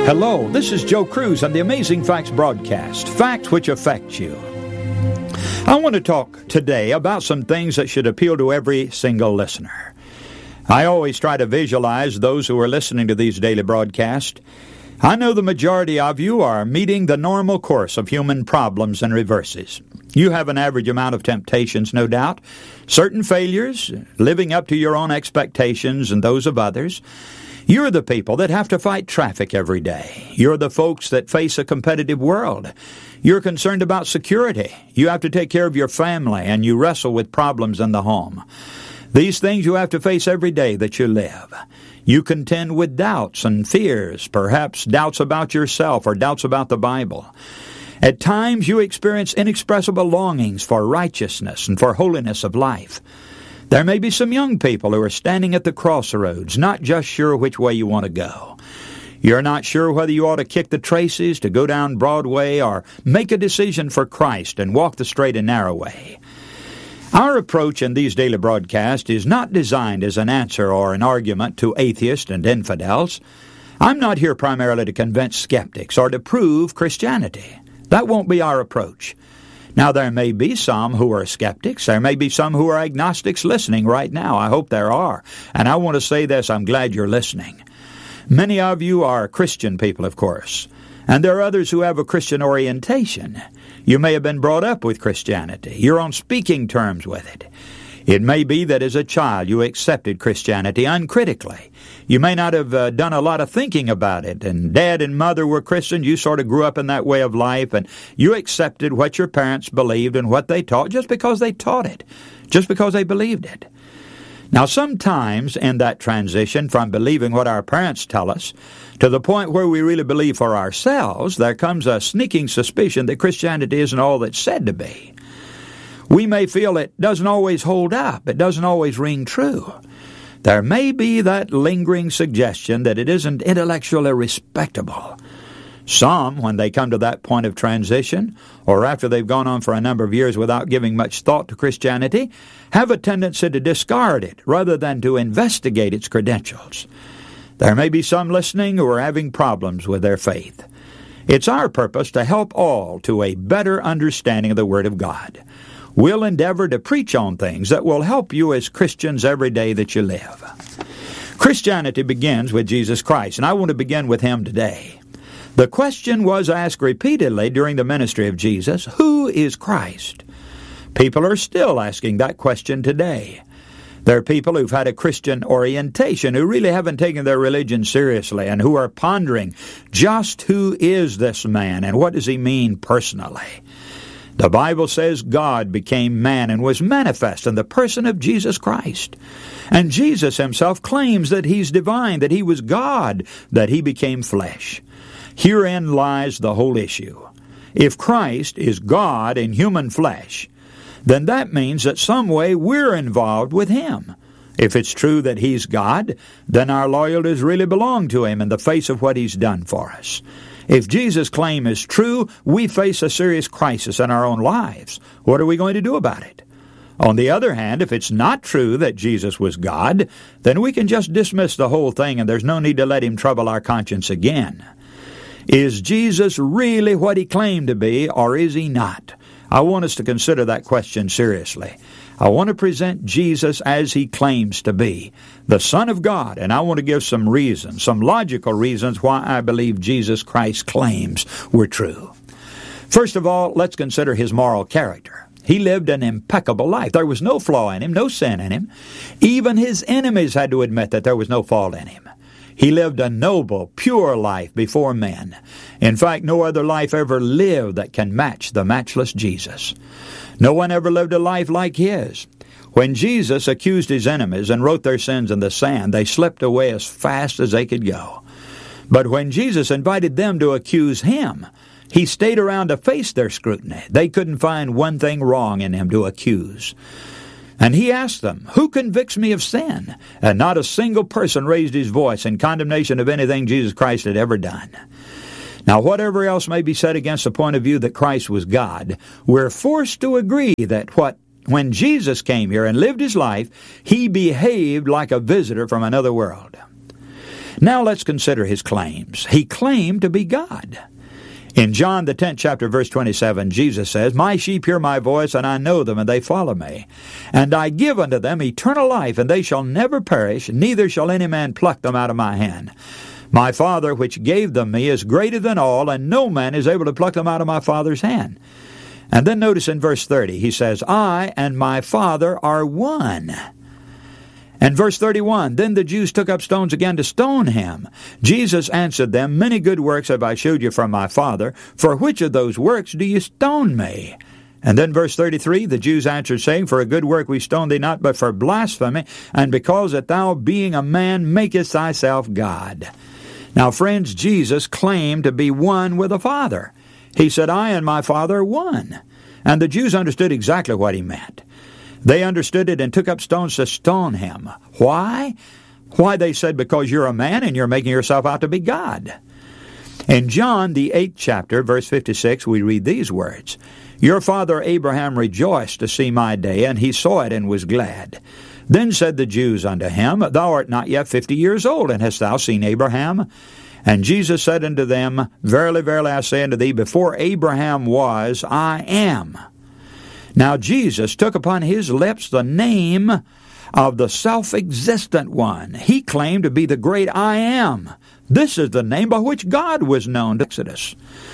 Hello, this is Joe Cruz on the Amazing Facts broadcast, facts which affect you. I want to talk today about some things that should appeal to every single listener. I always try to visualize those who are listening to these daily broadcasts. I know the majority of you are meeting the normal course of human problems and reverses. You have an average amount of temptations, no doubt, certain failures, living up to your own expectations and those of others. You're the people that have to fight traffic every day. You're the folks that face a competitive world. You're concerned about security. You have to take care of your family, and you wrestle with problems in the home. These things you have to face every day that you live. You contend with doubts and fears, perhaps doubts about yourself or doubts about the Bible. At times you experience inexpressible longings for righteousness and for holiness of life. There may be some young people who are standing at the crossroads, not just sure which way you want to go. You're not sure whether you ought to kick the traces, to go down Broadway, or make a decision for Christ and walk the straight and narrow way. Our approach in these daily broadcasts is not designed as an answer or an argument to atheists and infidels. I'm not here primarily to convince skeptics or to prove Christianity. That won't be our approach. Now, there may be some who are skeptics. There may be some who are agnostics listening right now. I hope there are. And I want to say this, I'm glad you're listening. Many of you are Christian people, of course. And there are others who have a Christian orientation. You may have been brought up with Christianity. You're on speaking terms with it. It may be that as a child you accepted Christianity uncritically. You may not have done a lot of thinking about it, and Dad and Mother were Christian. You sort of grew up in that way of life, and you accepted what your parents believed and what they taught just because they taught it, just because they believed it. Now, sometimes in that transition from believing what our parents tell us to the point where we really believe for ourselves, there comes a sneaking suspicion that Christianity isn't all it's said to be. We may feel it doesn't always hold up. It doesn't always ring true. There may be that lingering suggestion that it isn't intellectually respectable. Some, when they come to that point of transition, or after they've gone on for a number of years without giving much thought to Christianity, have a tendency to discard it rather than to investigate its credentials. There may be some listening who are having problems with their faith. It's our purpose to help all to a better understanding of the Word of God. We'll endeavor to preach on things that will help you as Christians every day that you live. Christianity begins with Jesus Christ, and I want to begin with Him today. The question was asked repeatedly during the ministry of Jesus, who is Christ? People are still asking that question today. There are people who've had a Christian orientation who really haven't taken their religion seriously and who are pondering just who is this man and what does he mean personally. The Bible says God became man and was manifest in the person of Jesus Christ. And Jesus Himself claims that He's divine, that He was God, that He became flesh. Herein lies the whole issue. If Christ is God in human flesh, then that means that some way we're involved with Him. If it's true that He's God, then our loyalties really belong to Him in the face of what He's done for us. If Jesus' claim is true, we face a serious crisis in our own lives. What are we going to do about it? On the other hand, if it's not true that Jesus was God, then we can just dismiss the whole thing and there's no need to let Him trouble our conscience again. Is Jesus really what He claimed to be, or is He not? I want us to consider that question seriously. I want to present Jesus as He claims to be, the Son of God, and I want to give some reasons, some logical reasons why I believe Jesus Christ's claims were true. First of all, let's consider His moral character. He lived an impeccable life. There was no flaw in Him, no sin in Him. Even His enemies had to admit that there was no fault in Him. He lived a noble, pure life before men. In fact, no other life ever lived that can match the matchless Jesus. No one ever lived a life like His. When Jesus accused His enemies and wrote their sins in the sand, they slipped away as fast as they could go. But when Jesus invited them to accuse Him, He stayed around to face their scrutiny. They couldn't find one thing wrong in Him to accuse. And He asked them, who convicts me of sin? And not a single person raised his voice in condemnation of anything Jesus Christ had ever done. Now, whatever else may be said against the point of view that Christ was God, we're forced to agree that when Jesus came here and lived His life, He behaved like a visitor from another world. Now let's consider his claims. He claimed to be God. In John, the 10th chapter, verse 27, Jesus says, "My sheep hear my voice, and I know them, and they follow me. And I give unto them eternal life, and they shall never perish, neither shall any man pluck them out of my hand. My Father, which gave them me, is greater than all, and no man is able to pluck them out of my Father's hand." And then notice in verse 30, he says, "I and my Father are one." And verse 31, "Then the Jews took up stones again to stone him. Jesus answered them, Many good works have I shewed you from my Father. For which of those works do you stone me?" And then verse 33, "The Jews answered, saying, For a good work we stone thee not, but for blasphemy, and because that thou, being a man, makest thyself God." Now, friends, Jesus claimed to be one with the Father. He said, "I and my Father are one." And the Jews understood exactly what he meant. They understood it and took up stones to stone him. Why? Why, they said, because you're a man and you're making yourself out to be God. In John, the 8th chapter, verse 56, we read these words, "Your father Abraham rejoiced to see my day, and he saw it and was glad. Then said the Jews unto him, Thou art not yet 50 years old, and hast thou seen Abraham? And Jesus said unto them, Verily, verily, I say unto thee, before Abraham was, I am." Now Jesus took upon his lips the name of the self-existent one. He claimed to be the great I am. This is the name by which God was known to Exodus.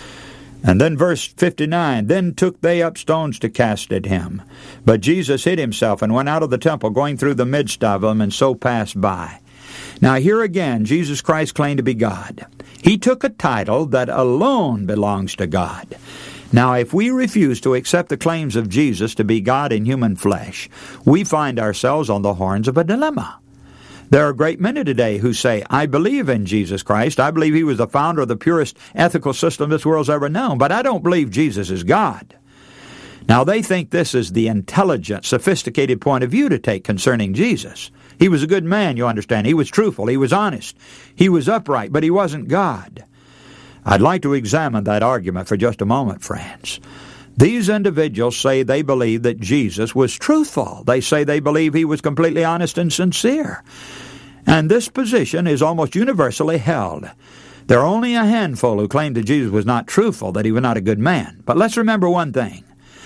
And then verse 59, "Then took they up stones to cast at him. But Jesus hid himself and went out of the temple, going through the midst of them, and so passed by." Now here again, Jesus Christ claimed to be God. He took a title that alone belongs to God. Now, if we refuse to accept the claims of Jesus to be God in human flesh, we find ourselves on the horns of a dilemma. There are a great many today who say, "I believe in Jesus Christ. I believe he was the founder of the purest ethical system this world's ever known, but I don't believe Jesus is God." Now, they think this is the intelligent, sophisticated point of view to take concerning Jesus. He was a good man, you understand. He was truthful. He was honest. He was upright, but he wasn't God. I'd like to examine that argument for just a moment, friends. These individuals say they believe that Jesus was truthful. They say they believe he was completely honest and sincere. And this position is almost universally held. There are only a handful who claim that Jesus was not truthful, that he was not a good man. But let's remember one thing.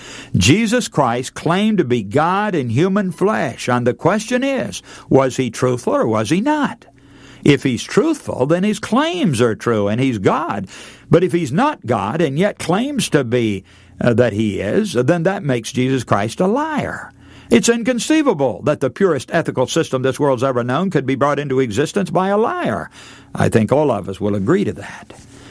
Jesus Christ claimed to be God in human flesh, and the question is, was he truthful or was he not? If he's truthful, then his claims are true, and he's God. But if he's not God, and yet claims to be that he is, then that makes Jesus Christ a liar. It's inconceivable that the purest ethical system this world's ever known could be brought into existence by a liar. I think all of us will agree to that.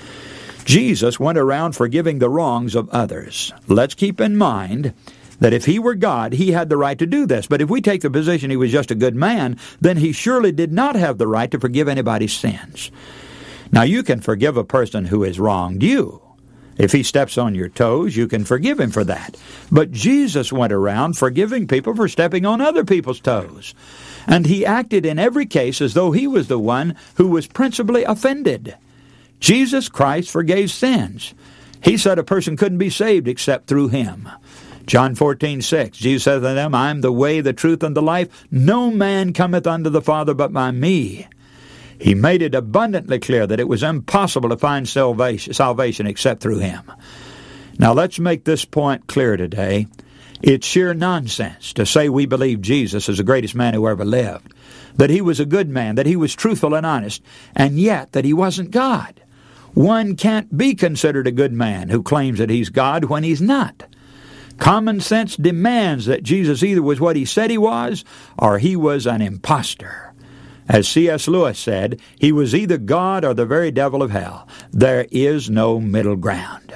Jesus went around forgiving the wrongs of others. Let's keep in mind that if he were God, he had the right to do this. But if we take the position he was just a good man, then he surely did not have the right to forgive anybody's sins. Now, you can forgive a person who has wronged you. If he steps on your toes, you can forgive him for that. But Jesus went around forgiving people for stepping on other people's toes. And he acted in every case as though he was the one who was principally offended. Jesus Christ forgave sins. He said a person couldn't be saved except through him. John 14:6, Jesus said to them, I am the way, the truth, and the life. No man cometh unto the Father but by me. He made it abundantly clear that it was impossible to find salvation except through him. Now let's make this point clear today. It's sheer nonsense to say we believe Jesus is the greatest man who ever lived, that he was a good man, that he was truthful and honest, and yet that he wasn't God. One can't be considered a good man who claims that he's God when he's not. Common sense demands that Jesus either was what he said he was, or he was an impostor. As C.S. Lewis said, he was either God or the very devil of hell. There is no middle ground.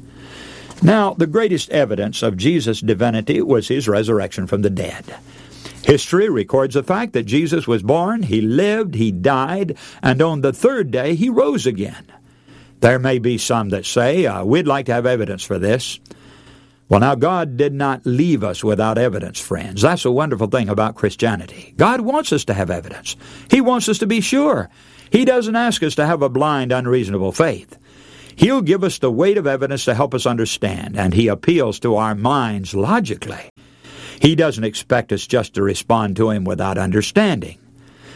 Now, the greatest evidence of Jesus' divinity was his resurrection from the dead. History records the fact that Jesus was born, he lived, he died, and on the third day he rose again. There may be some that say, we'd like to have evidence for this. Well, now, God did not leave us without evidence, friends. That's a wonderful thing about Christianity. God wants us to have evidence. He wants us to be sure. He doesn't ask us to have a blind, unreasonable faith. He'll give us the weight of evidence to help us understand, and he appeals to our minds logically. He doesn't expect us just to respond to him without understanding.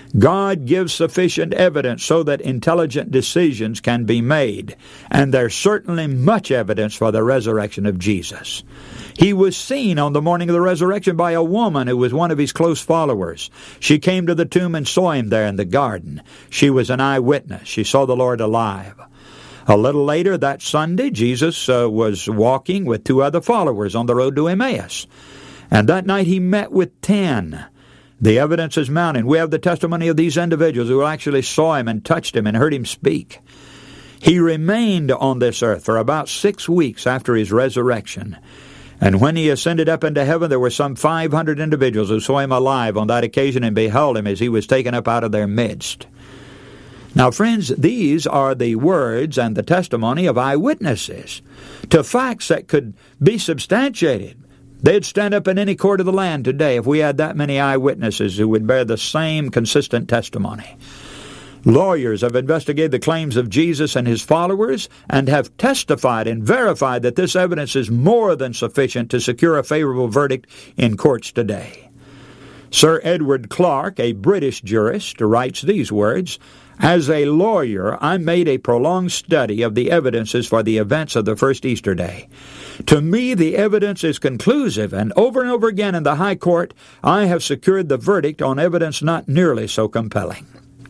God gives sufficient evidence so that intelligent decisions can be made, and there's certainly much evidence for the resurrection of Jesus. He was seen on the morning of the resurrection by a woman who was one of his close followers. She came to the tomb and saw him there in the garden. She was an eyewitness. She saw the Lord alive. A little later that Sunday, Jesus was walking with 2 other followers on the road to Emmaus. And that night he met with 10. The evidence is mounting. We have the testimony of these individuals who actually saw him and touched him and heard him speak. He remained on this earth for about 6 weeks after his resurrection. And when he ascended up into heaven, there were some 500 individuals who saw him alive on that occasion and beheld him as he was taken up out of their midst. Now, friends, these are the words and the testimony of eyewitnesses to facts that could be substantiated. They'd stand up in any court of the land today if we had that many eyewitnesses who would bear the same consistent testimony. Lawyers have investigated the claims of Jesus and his followers and have testified and verified that this evidence is more than sufficient to secure a favorable verdict in courts today. Sir Edward Clarke, a British jurist, writes these words, "As a lawyer, I made a prolonged study of the evidences for the events of the first Easter day. To me, the evidence is conclusive, and over again in the High Court, I have secured the verdict on evidence not nearly so compelling."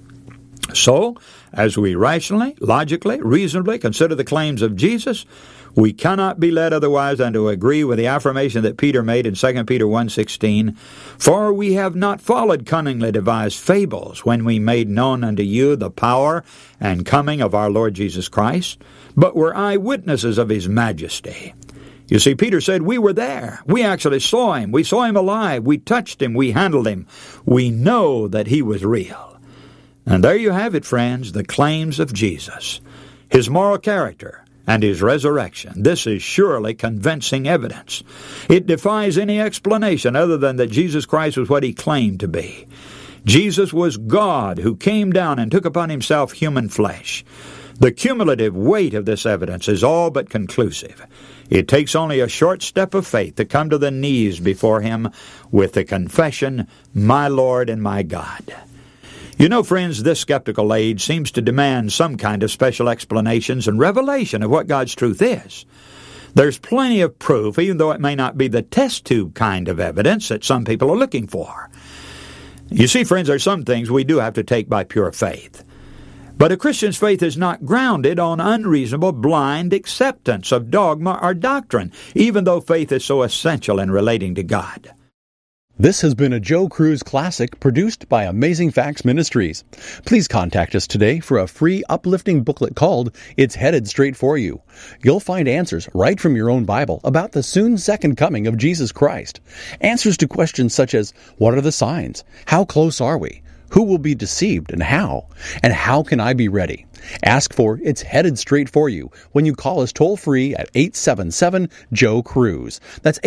So, as we rationally, logically, reasonably consider the claims of Jesus, we cannot be led otherwise than to agree with the affirmation that Peter made in 2 Peter 1:16, "For we have not followed cunningly devised fables when we made known unto you the power and coming of our Lord Jesus Christ, but were eyewitnesses of his majesty." You see, Peter said, we were there. We actually saw him. We saw him alive. We touched him. We handled him. We know that he was real. And there you have it, friends, the claims of Jesus, his moral character, and his resurrection. This is surely convincing evidence. It defies any explanation other than that Jesus Christ was what he claimed to be. Jesus was God who came down and took upon himself human flesh. The cumulative weight of this evidence is all but conclusive. It takes only a short step of faith to come to the knees before him with the confession, "My Lord and my God." You know, friends, this skeptical age seems to demand some kind of special explanations and revelation of what God's truth is. There's plenty of proof, even though it may not be the test tube kind of evidence that some people are looking for. You see, friends, there are some things we do have to take by pure faith. But a Christian's faith is not grounded on unreasonable, blind acceptance of dogma or doctrine, even though faith is so essential in relating to God. This has been a Joe Cruz Classic produced by Amazing Facts Ministries. Please contact us today for a free uplifting booklet called It's Headed Straight For You. You'll find answers right from your own Bible about the soon second coming of Jesus Christ. Answers to questions such as, what are the signs? How close are we? Who will be deceived and how? And how can I be ready? Ask for It's Headed Straight For You when you call us toll-free at 877-JOE-CRUISE. That's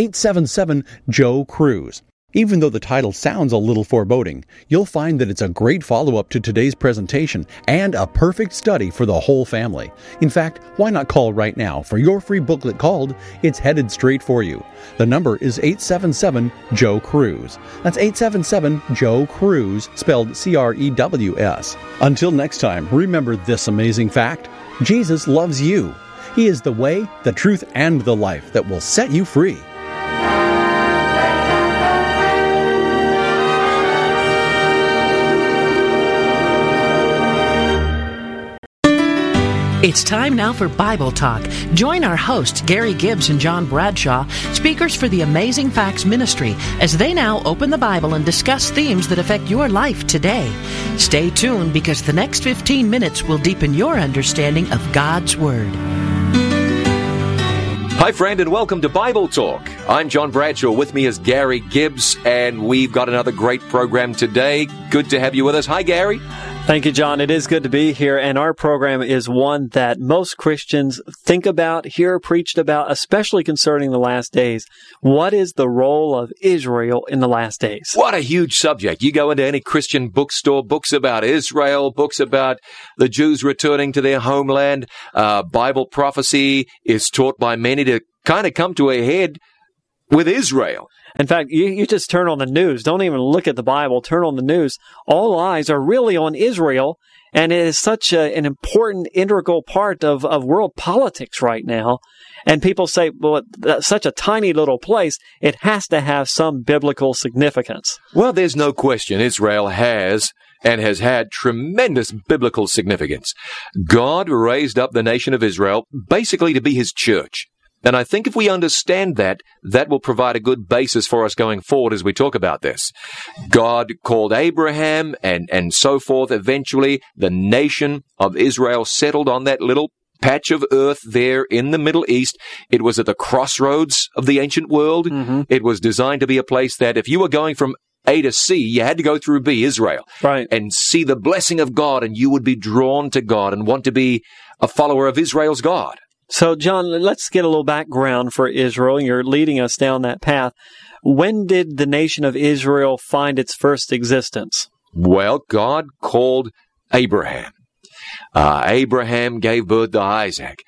877-JOE-CRUISE. Even though the title sounds a little foreboding, you'll find that it's a great follow-up to today's presentation and a perfect study for the whole family. In fact, why not call right now for your free booklet called It's Headed Straight For You. The number is 877-JOE-CRUISE. That's 877-JOE-CRUISE, spelled C-R-E-W-S. Until next time, remember this amazing fact. Jesus loves you. He is the way, the truth, and the life that will set you free. It's time now for Bible Talk. Join our hosts, Gary Gibbs and John Bradshaw, speakers for the Amazing Facts Ministry, as they now open the Bible and discuss themes that affect your life today. Stay tuned because the next 15 minutes will deepen your understanding of God's Word. Hi, friend, and welcome to Bible Talk. I'm John Bradshaw. With me is Gary Gibbs, and we've got another great program today. Good to have you with us. Hi, Gary. Thank you, John. It is good to be here, and our program is one that most Christians think about, hear preached about, especially concerning the last days. What is the role of Israel in the last days? What a huge subject. You go into any Christian bookstore, books about Israel, books about the Jews returning to their homeland. Bible prophecy is taught by many to kind of come to a head with Israel. In fact, you just turn on the news. Don't even look at the Bible. Turn on the news. All eyes are really on Israel, and it is such an important, integral part of world politics right now. And people say, well, that's such a tiny little place, it has to have some biblical significance. Well, there's no question Israel has and has had tremendous biblical significance. God raised up the nation of Israel basically to be his church. And I think if we understand that, that will provide a good basis for us going forward as we talk about this. God called Abraham and so forth. Eventually, the nation of Israel settled on that little patch of earth there in the Middle East. It was at the crossroads of the ancient world. Mm-hmm. It was designed to be a place that if you were going from A to C, you had to go through B, Israel, right, and see the blessing of God, and you would be drawn to God and want to be a follower of Israel's God. So, John, let's get a little background for Israel. You're leading us down that path. When did the nation of Israel find its first existence? Well, God called Abraham. Abraham gave birth to Isaac.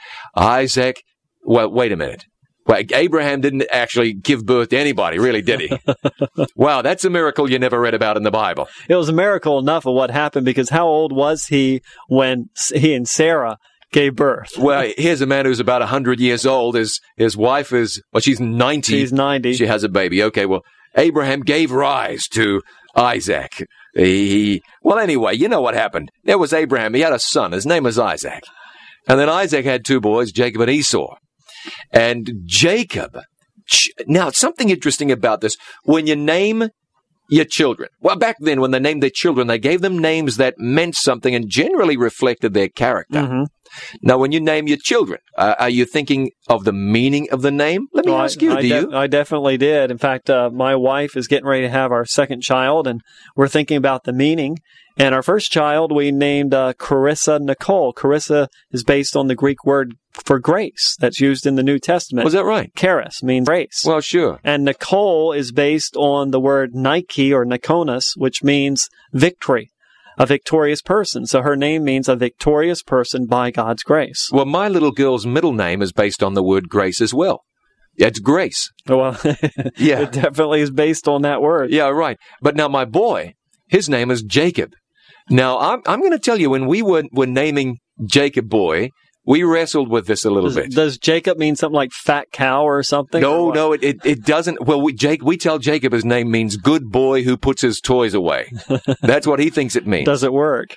Well, wait a minute. Well, Abraham didn't actually give birth to anybody, really, did he? Wow, that's a miracle you never read about in the Bible. It was a miracle enough of what happened, because how old was he when he and Sarah gave birth? Well, here's a man who's about 100 years old. His wife is, well, she's 90. She's 90. She has a baby. Okay, well, Abraham gave rise to Isaac. Well, anyway, you know what happened. There was Abraham. He had a son. His name was Isaac. And then Isaac had two boys, Jacob and Esau. And Jacob, now, something interesting about this. When you name your children, well, back then, when they named their children, they gave them names that meant something and generally reflected their character. Mm-hmm. Now, when you name your children, are you thinking of the meaning of the name? Let me ask you, do you? I definitely did. In fact, my wife is getting ready to have our second child, and we're thinking about the meaning. And our first child, we named Carissa Nicole. Carissa is based on the Greek word for grace that's used in the New Testament. Was that right? Charis means grace. Well, sure. And Nicole is based on the word Nike or Nikonos, which means victory, a victorious person. So her name means a victorious person by God's grace. Well, my little girl's middle name is based on the word grace as well. It's Grace. Well, yeah. It definitely is based on that word. Yeah, right. But now my boy, his name is Jacob. Now, I'm going to tell you, when we were naming Jacob boy, we wrestled with this a little bit. Does Jacob mean something like fat cow or something? No, it doesn't. Well, we tell Jacob his name means good boy who puts his toys away. That's what he thinks it means. Does it work?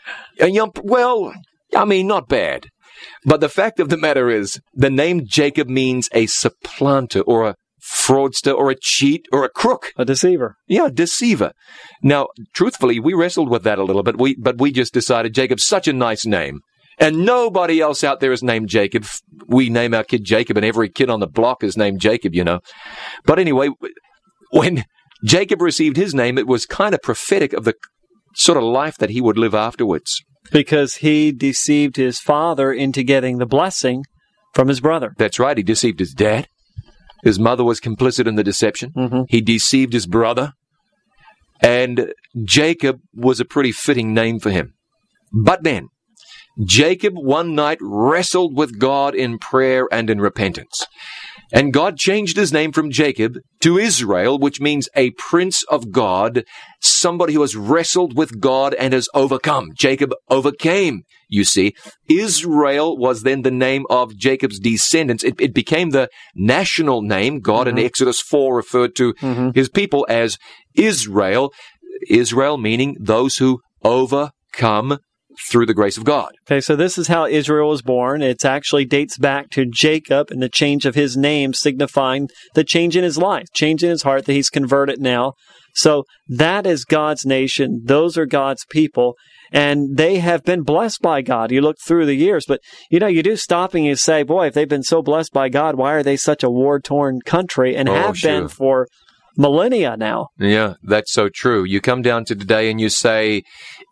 Well, I mean, not bad. But the fact of the matter is, the name Jacob means a supplanter or a fraudster or a cheat or a crook. A deceiver. Yeah, deceiver. Now, truthfully, we wrestled with that a little bit, but we just decided Jacob's such a nice name. And nobody else out there is named Jacob. We name our kid Jacob, and every kid on the block is named Jacob, you know. But anyway, when Jacob received his name, it was kind of prophetic of the sort of life that he would live afterwards. Because he deceived his father into getting the blessing from his brother. That's right. He deceived his dad. His mother was complicit in the deception. Mm-hmm. He deceived his brother. And Jacob was a pretty fitting name for him. But then, Jacob one night wrestled with God in prayer and in repentance. And God changed his name from Jacob to Israel, which means a prince of God, somebody who has wrestled with God and has overcome. Jacob overcame, you see. Israel was then the name of Jacob's descendants. It became the national name. God in Exodus 4 referred to his people as Israel. Israel meaning those who overcome through the grace of God. Okay, so this is how Israel was born. It actually dates back to Jacob and the change of his name, signifying the change in his life, change in his heart, that he's converted now. So that is God's nation. Those are God's people. And they have been blessed by God. You look through the years, but you do stop and you say, boy, if they've been so blessed by God, why are they such a war-torn country and been for millennia now? Yeah, that's so true. You come down to today and you say,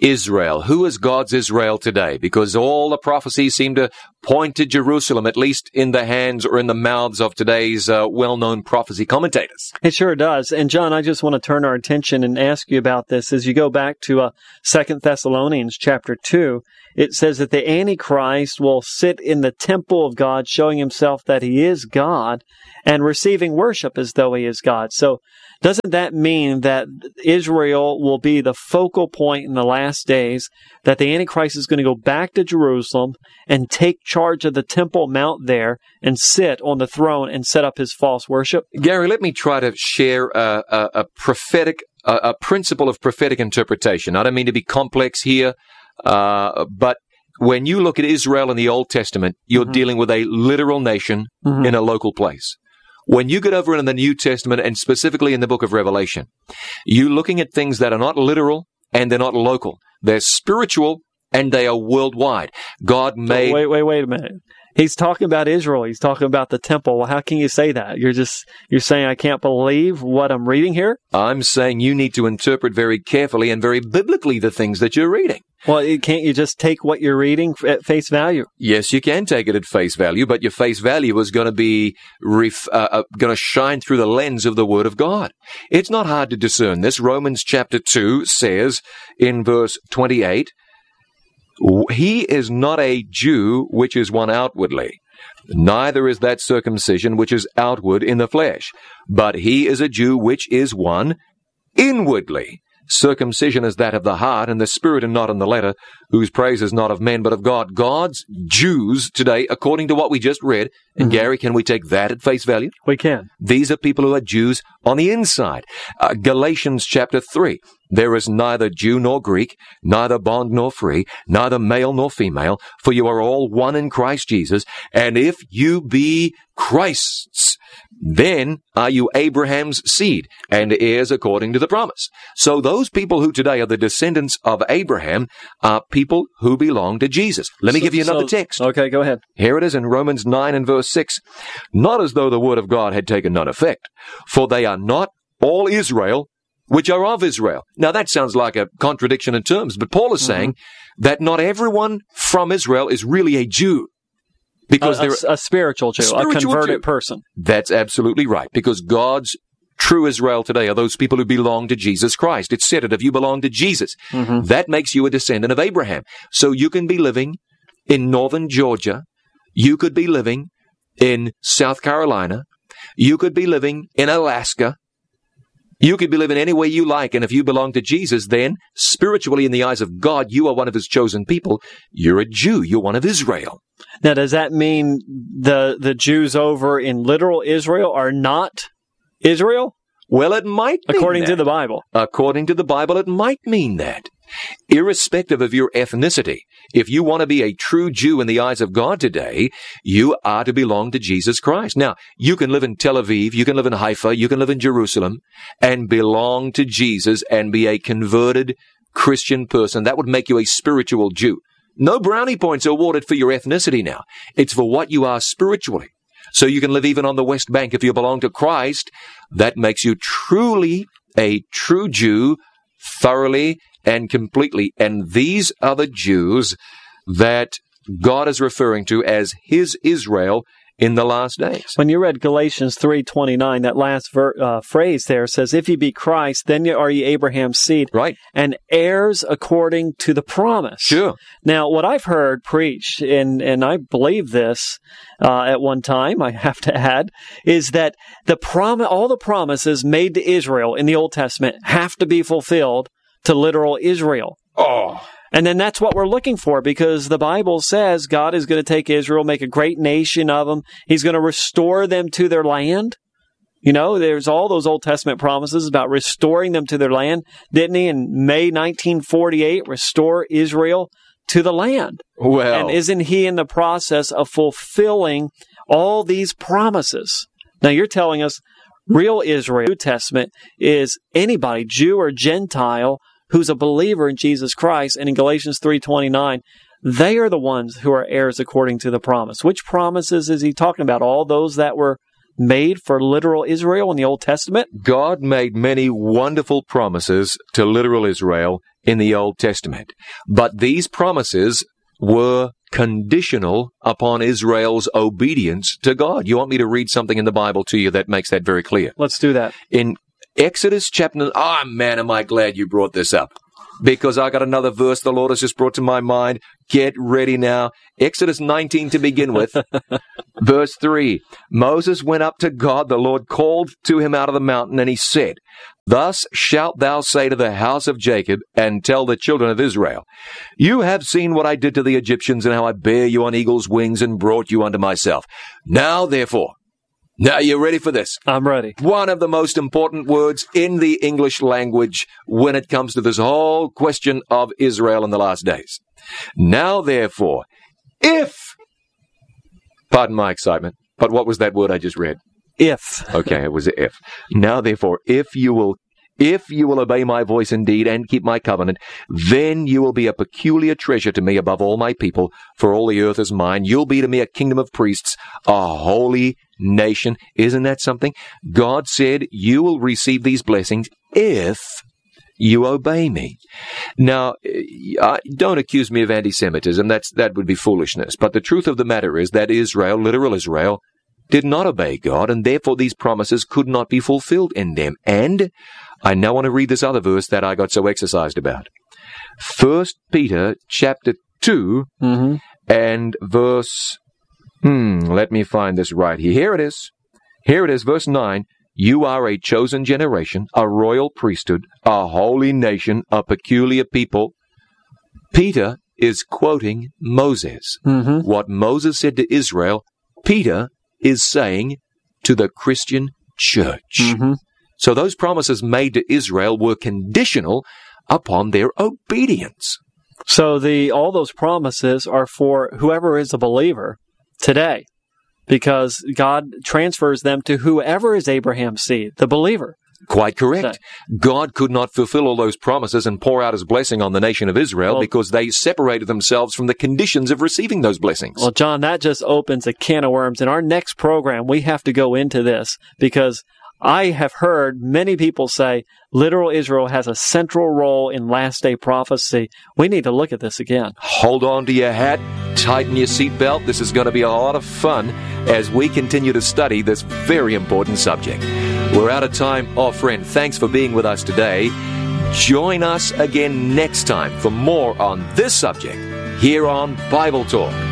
Israel. Who is God's Israel today? Because all the prophecies seem to point to Jerusalem, at least in the hands or in the mouths of today's well-known prophecy commentators. It sure does. And John, I just want to turn our attention and ask you about this. As you go back to 2 Thessalonians chapter 2, it says that the Antichrist will sit in the temple of God, showing himself that he is God and receiving worship as though he is God. So doesn't that mean that Israel will be the focal point in the last days, that the Antichrist is going to go back to Jerusalem and take charge of the Temple Mount there and sit on the throne and set up his false worship? Gary, let me try to share a principle of prophetic interpretation. I don't mean to be complex here, but when you look at Israel in the Old Testament, you're dealing with a literal nation in a local place. When you get over in the New Testament, and specifically in the book of Revelation, you're looking at things that are not literal and they're not local. They're spiritual and they are worldwide. God made... Wait a minute. He's talking about Israel. He's talking about the temple. Well, how can you say that? You're saying I can't believe what I'm reading here? I'm saying you need to interpret very carefully and very biblically the things that you're reading. Well, can't you just take what you're reading at face value? Yes, you can take it at face value, but your face value is going to be going to shine through the lens of the Word of God. It's not hard to discern this. Romans chapter 2 says in verse 28, "He is not a Jew which is one outwardly, neither is that circumcision which is outward in the flesh, but he is a Jew which is one inwardly. Circumcision is that of the heart and the spirit, and not in the letter, whose praise is not of men but of God." God's Jews today, according to what we just read, and Gary, can we take that at face value? We can. These are people who are Jews on the inside. Galatians chapter 3. "There is neither Jew nor Greek, neither bond nor free, neither male nor female, for you are all one in Christ Jesus. And if you be Christ's, then are you Abraham's seed and heirs according to the promise." So those people who today are the descendants of Abraham are people who belong to Jesus. Let me give you another text. Okay, go ahead. Here it is in Romans 9 and verse 6. "Not as though the word of God had taken none effect, for they are not all Israel which are of Israel." Now that sounds like a contradiction in terms, but Paul is saying that not everyone from Israel is really a Jew. Because they're a spiritual Jew, a converted person. That's absolutely right. Because God's true Israel today are those people who belong to Jesus Christ. It said it, if you belong to Jesus, that makes you a descendant of Abraham. So you can be living in northern Georgia. You could be living in South Carolina. You could be living in Alaska. You could be living any way you like, and if you belong to Jesus, then spiritually in the eyes of God, you are one of his chosen people. You're a Jew. You're one of Israel. Now, does that mean the Jews over in literal Israel are not Israel? Well, it might mean according to the Bible. According to the Bible, it might mean that. Irrespective of your ethnicity, if you want to be a true Jew in the eyes of God today, you are to belong to Jesus Christ. Now, you can live in Tel Aviv, you can live in Haifa, you can live in Jerusalem, and belong to Jesus and be a converted Christian person. That would make you a spiritual Jew. No brownie points are awarded for your ethnicity now. It's for what you are spiritually. So you can live even on the West Bank if you belong to Christ. That makes you truly a true Jew, thoroughly and completely. And these are the Jews that God is referring to as his Israel in the last days. When you read Galatians 3:29, that last phrase there says, "If ye be Christ, then are ye Abraham's seed, right, and heirs according to the promise." Sure. Now, what I've heard preached, and I believe this at one time, I have to add, is that all the promises made to Israel in the Old Testament have to be fulfilled to literal Israel. Oh. And then that's what we're looking for, because the Bible says God is going to take Israel, make a great nation of them. He's going to restore them to their land. You know, there's all those Old Testament promises about restoring them to their land. Didn't he, in May 1948, restore Israel to the land? Well. And isn't he in the process of fulfilling all these promises? Now, you're telling us real Israel, New Testament, is anybody, Jew or Gentile, who's a believer in Jesus Christ. And in Galatians 3:29, they are the ones who are heirs according to the promise. Which promises is he talking about? All those that were made for literal Israel in the Old Testament? God made many wonderful promises to literal Israel in the Old Testament. But these promises were conditional upon Israel's obedience to God. You want me to read something in the Bible to you that makes that very clear? Let's do that. In Exodus chapter... Oh, man, am I glad you brought this up. Because I got another verse the Lord has just brought to my mind. Get ready now. Exodus 19 to begin with. Verse 3. Moses went up to God. The Lord called to him out of the mountain, and he said, Thus shalt thou say to the house of Jacob, and tell the children of Israel, You have seen what I did to the Egyptians, and how I bare you on eagle's wings, and brought you unto myself. Now, therefore... Now, you ready for this? I'm ready. One of the most important words in the English language when it comes to this whole question of Israel in the last days. Now, therefore, if... Pardon my excitement, but what was that word I just read? If. Okay, it was if. Now, therefore, if you will obey my voice indeed and keep my covenant, then you will be a peculiar treasure to me above all my people, for all the earth is mine. You'll be to me a kingdom of priests, a holy nation. Isn't that something? God said, you will receive these blessings if you obey me. Now, don't accuse me of anti-Semitism. That would be foolishness. But the truth of the matter is that Israel, literal Israel, did not obey God, and therefore these promises could not be fulfilled in them. And I now want to read this other verse that I got so exercised about. 1 Peter chapter 2 and verse... let me find this right here. Here it is. Here it is, verse 9. You are a chosen generation, a royal priesthood, a holy nation, a peculiar people. Peter is quoting Moses. What Moses said to Israel, Peter is saying to the Christian church. So those promises made to Israel were conditional upon their obedience. So all those promises are for whoever is a believer today, because God transfers them to whoever is Abraham's seed, the believer. Quite correct. God could not fulfill all those promises and pour out his blessing on the nation of Israel because they separated themselves from the conditions of receiving those blessings. Well, John, that just opens a can of worms. In our next program, we have to go into this because I have heard many people say literal Israel has a central role in last day prophecy. We need to look at this again. Hold on to your hat, tighten your seatbelt. This is going to be a lot of fun as we continue to study this very important subject. We're out of time. Oh, friend, thanks for being with us today. Join us again next time for more on this subject here on Bible Talk.